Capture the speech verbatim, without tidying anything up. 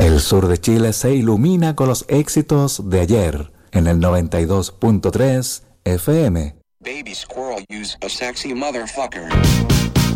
El sur de Chile se ilumina con los éxitos de ayer en el noventa y dos punto tres F M. Baby squirrel use a sexy motherfucker.